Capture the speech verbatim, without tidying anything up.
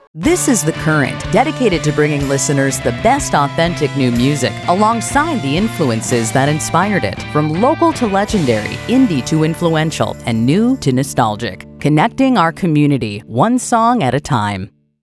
This is The Current, dedicated to bringing listeners the best authentic new music alongside the influences that inspired it. From local to legendary, indie to influential, and new to nostalgic. Connecting our community, one song at a time.